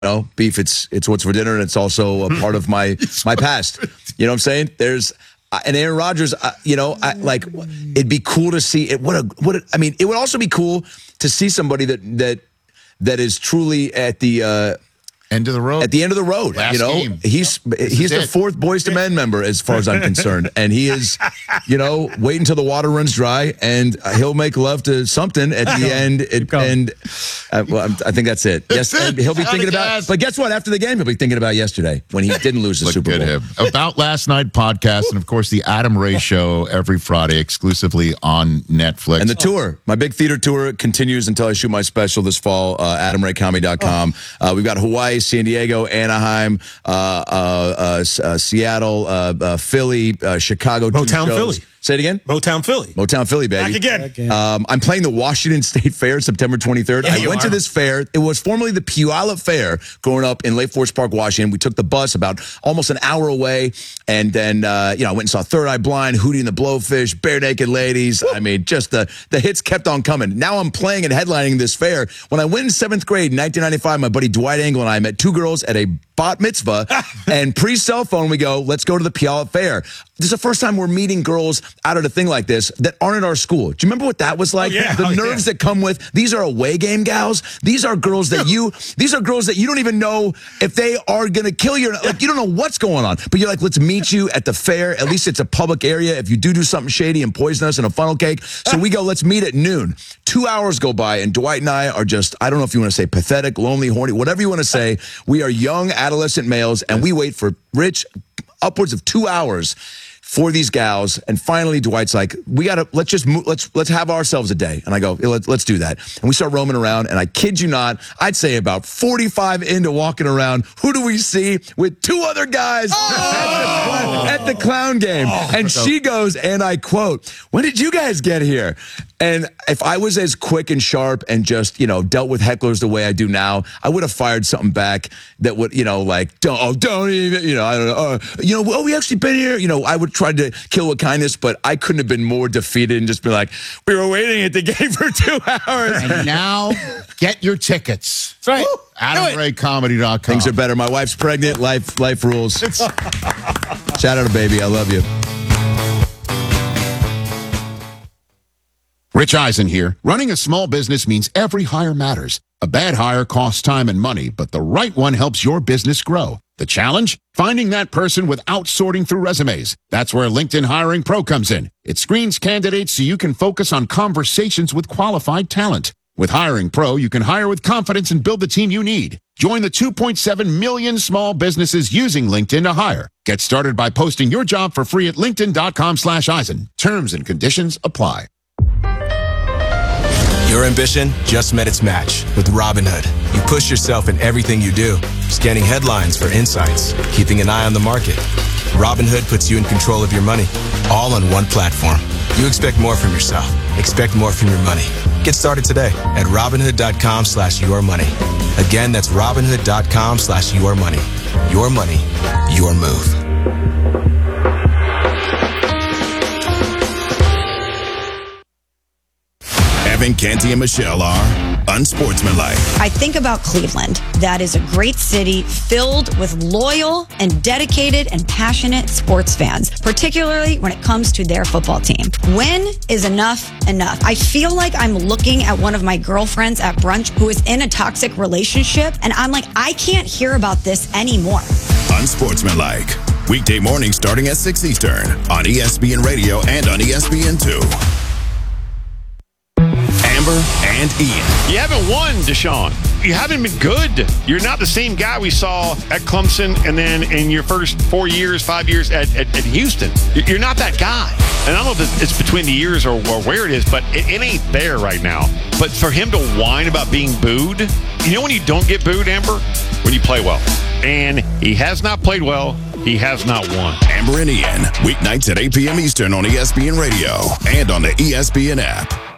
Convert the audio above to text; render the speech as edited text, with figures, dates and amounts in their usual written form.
know, beef, it's what's for dinner, and it's also a part of my past. You know what I'm saying? There's and Aaron Rodgers, it'd be cool to see it. It would also be cool to see somebody that is truly at the end of the road. At the end of the road, Last game. He's the fourth Boys to Men member, as far as I'm concerned, and he is, wait until the water runs dry, and he'll make love to something at the end. I think that's it. Yes, and he'll be thinking about. But guess what? After the game, he'll be thinking about yesterday when he didn't lose the Super Bowl. Him. About Last Night podcast, and of course the Adam Ray Show every Friday exclusively on Netflix. And the tour, my big theater tour, continues until I shoot my special this fall. AdamRayComedy.com. We've got Hawaii, San Diego, Anaheim, Seattle, Philly, Chicago. Motown Philly. Say it again? Motown Philly. Motown Philly, baby. Back again. I'm playing the Washington State Fair September 23rd. Yeah, I went to this fair. It was formerly the Puyallup Fair growing up in Lake Forest Park, Washington. We took the bus about almost an hour away. And then, I went and saw Third Eye Blind, Hootie and the Blowfish, Bare Naked Ladies. I mean, just the hits kept on coming. Now I'm playing and headlining this fair. When I went in 7th grade in 1995, my buddy Dwight Engel and I met two girls at a bat mitzvah. And pre-cell phone, we go, let's go to the Puyallup Fair. This is the first time we're meeting girls out at a thing like this that aren't at our school. Do you remember what that was like? The nerves that come with, these are away game gals. These are girls that you don't even know if they are going to kill you. Like, you don't know what's going on. But you're like, let's meet you at the fair. At least it's a public area. If you do something shady and poison us in a funnel cake. So we go, let's meet at noon. 2 hours go by, and Dwight and I are just, I don't know if you want to say pathetic, lonely, horny, whatever you want to say. We are young adolescent males, and we wait for Rich upwards of 2 hours for these gals, and finally Dwight's like, let's have ourselves a day. And I go, let's do that. And we start roaming around, and I kid you not, I'd say about 45 into walking around, who do we see with two other guys at the clown game? And she goes, and I quote, when did you guys get here? And if I was as quick and sharp and just, dealt with hecklers the way I do now, I would have fired something back that would, don't even, I don't know, well, we actually been here, I would try to kill with kindness, but I couldn't have been more defeated and just be like, we were waiting at the game for 2 hours. And now, get your tickets. That's right. AdamRayComedy.com. Things are better. My wife's pregnant. Life rules. Shout out to baby. I love you. Rich Eisen here. Running a small business means every hire matters. A bad hire costs time and money, but the right one helps your business grow. The challenge? Finding that person without sorting through resumes. That's where LinkedIn Hiring Pro comes in. It screens candidates so you can focus on conversations with qualified talent. With Hiring Pro, you can hire with confidence and build the team you need. Join the 2.7 million small businesses using LinkedIn to hire. Get started by posting your job for free at linkedin.com/Eisen. Terms and conditions apply. Your ambition just met its match with Robinhood. You push yourself in everything you do, scanning headlines for insights, keeping an eye on the market. Robinhood puts you in control of your money, all on one platform. You expect more from yourself. Expect more from your money. Get started today at Robinhood.com/yourmoney. Again, that's Robinhood.com/yourmoney. Your money, your move. Evan, Canty, and Michelle are unsportsmanlike. I think about Cleveland. That is a great city filled with loyal and dedicated and passionate sports fans, particularly when it comes to their football team. When is enough? I feel like I'm looking at one of my girlfriends at brunch who is in a toxic relationship, and I'm like, I can't hear about this anymore. Unsportsmanlike. Weekday mornings starting at 6 Eastern on ESPN Radio and on ESPN2. Amber and Ian. You haven't won, Deshaun. You haven't been good. You're not the same guy we saw at Clemson and then in your first 5 years at Houston. You're not that guy. And I don't know if it's between the years or where it is, but it ain't there right now. But for him to whine about being booed, you know when you don't get booed, Amber? When you play well. And he has not played well. He has not won. Amber and Ian, weeknights at 8 p.m. Eastern on ESPN Radio and on the ESPN app.